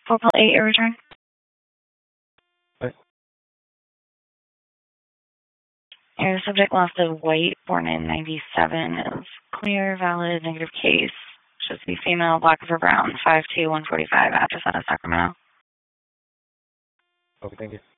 4 call 8, your return. What? Your subject last of white, born in 97, is clear, valid, negative case. Should be female, black over brown, 5'2", 145, address out of Sacramento. Okay, thank you.